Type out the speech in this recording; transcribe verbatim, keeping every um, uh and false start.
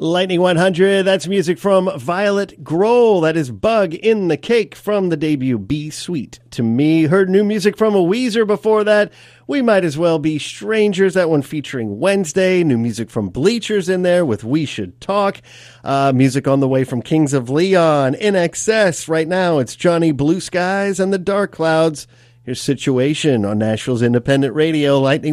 Lightning one hundred, that's music from Violet Grohl. That is Bug in the Cake from the debut Be Sweet to Me. Heard new music from a Weezer before that. We Might As Well Be Strangers, that one featuring Wednesday. New music from Bleachers in there with We Should Talk. Uh, music on the way from Kings of Leon, In Excess. Right now it's Johnny Blue Skies and the Dark Clouds. Here's Situation on Nashville's independent radio, Lightning